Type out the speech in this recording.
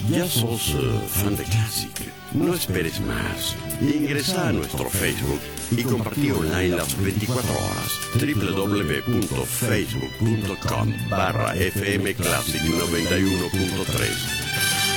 ¿Ya sos fan de Classic? No esperes más. Ingresa a nuestro Facebook y compartí online las 24 horas. www.facebook.com/FM Classic 91.3.